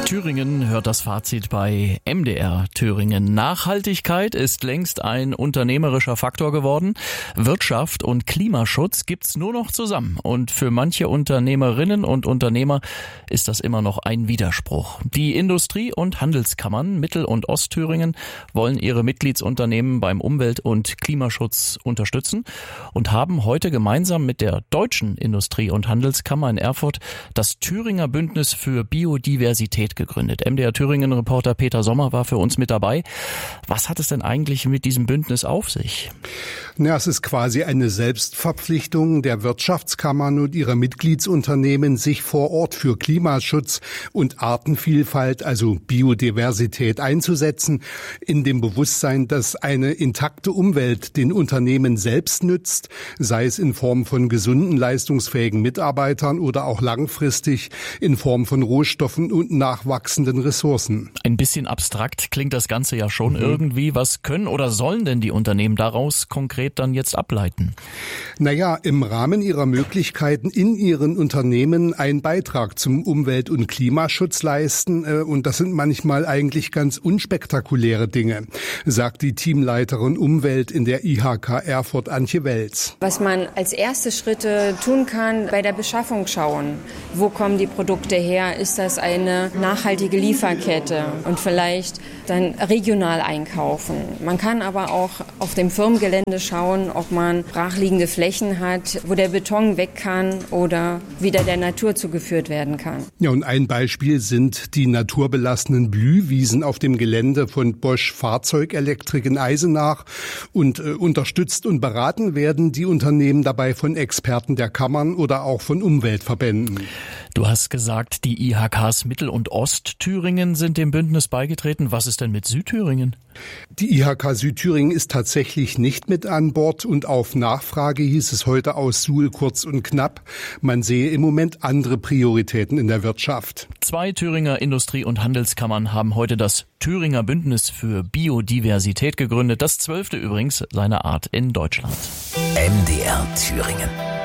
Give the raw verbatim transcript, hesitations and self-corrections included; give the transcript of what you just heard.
Thüringen hört das Fazit bei M D R Thüringen. Nachhaltigkeit ist längst ein unternehmerischer Faktor geworden. Wirtschaft und Klimaschutz gibt's nur noch zusammen. Und für manche Unternehmerinnen und Unternehmer ist das immer noch ein Widerspruch. Die Industrie- und Handelskammern Mittel- und Ostthüringen wollen ihre Mitgliedsunternehmen beim Umwelt- und Klimaschutz unterstützen und haben heute gemeinsam mit der Deutschen Industrie- und Handelskammer in Erfurt das Thüringer Bündnis für Biodiversität gegründet. M D R Thüringen-Reporter Peter Sommer war für uns mit dabei. Was hat es denn eigentlich mit diesem Bündnis auf sich? Ja, es ist quasi eine Selbstverpflichtung der Wirtschaftskammern und ihrer Mitgliedsunternehmen, sich vor Ort für Klimaschutz und Artenvielfalt, also Biodiversität, einzusetzen, in dem Bewusstsein, dass eine intakte Umwelt den Unternehmen selbst nützt, sei es in Form von gesunden, leistungsfähigen Mitarbeitern oder auch langfristig in Form von Rohstoffen und nachwachsenden Ressourcen. Ein bisschen abstrakt klingt das Ganze ja schon mhm. irgendwie. Was können oder sollen denn die Unternehmen daraus konkret dann jetzt ableiten? Naja, im Rahmen ihrer Möglichkeiten in ihren Unternehmen einen Beitrag zum Umwelt- und Klimaschutz leisten. Und das sind manchmal eigentlich ganz unspektakuläre Dinge, sagt die Teamleiterin Umwelt in der I H K Erfurt, Antje Welz. Was man als erste Schritte tun kann, bei der Beschaffung schauen. Wo kommen die Produkte her? Ist das eine nachhaltige Lieferkette? Und vielleicht dann regional einkaufen. Man kann aber auch auf dem Firmengelände schauen, ob man brachliegende Flächen hat, wo der Beton weg kann oder wieder der Natur zugeführt werden kann. Ja, und ein Beispiel sind die naturbelassenen Blühwiesen auf dem Gelände von Bosch Fahrzeugelektrik in Eisenach. Und äh, unterstützt und beraten werden die Unternehmen dabei von Experten der Kammern oder auch von Umweltverbänden. Du hast gesagt, die I H Ks Mittel- und Ostthüringen sind dem Bündnis beigetreten. Was ist denn mit Südthüringen? Die I H K Südthüringen ist tatsächlich nicht mit an Bord und auf Nachfrage hieß es heute aus Suhl kurz und knapp, man sehe im Moment andere Prioritäten in der Wirtschaft. Zwei Thüringer Industrie- und Handelskammern haben heute das Thüringer Bündnis für Biodiversität gegründet, das zwölfte übrigens seiner Art in Deutschland. M D R Thüringen.